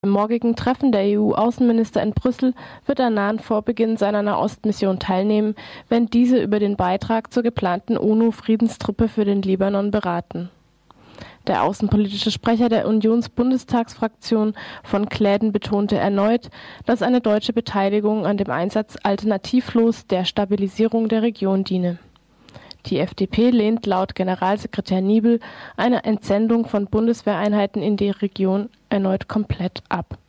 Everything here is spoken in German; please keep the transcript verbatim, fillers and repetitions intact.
Beim morgigen Treffen der E U-Außenminister in Brüssel wird Annan vor Beginn seiner Nahostmission teilnehmen, wenn diese über den Beitrag zur geplanten UNO-Friedenstruppe für den Libanon beraten. Der außenpolitische Sprecher der Unionsbundestagsfraktion von Kläden betonte erneut, dass eine deutsche Beteiligung an dem Einsatz alternativlos der Stabilisierung der Region diene. Die F D P lehnt laut Generalsekretär Niebel eine Entsendung von Bundeswehreinheiten in die Region erneut komplett ab.